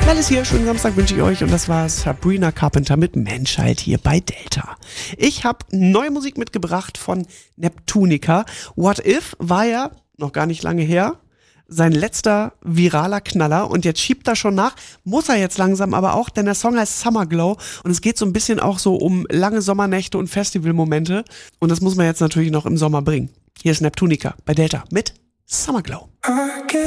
Alles hier, schönen Samstag wünsche ich euch und das war Sabrina Carpenter mit Menschheit hier bei Delta. Ich habe neue Musik mitgebracht von Neptunica. What If war ja noch gar nicht lange her sein letzter viraler Knaller und jetzt schiebt er schon nach, muss er jetzt langsam aber auch, denn der Song heißt Summer Glow und es geht so ein bisschen auch so um lange Sommernächte und Festivalmomente und das muss man jetzt natürlich noch im Sommer bringen. Hier ist Neptunica bei Delta mit Summer Glow.